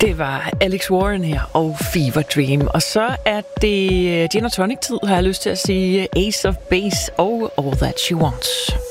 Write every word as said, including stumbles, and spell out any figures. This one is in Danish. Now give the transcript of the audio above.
Det var Alex Warren her og Fever Dream. Og så er det Gin and Tonic-tid, har jeg lyst til at sige. Ace of Base og All That She Wants.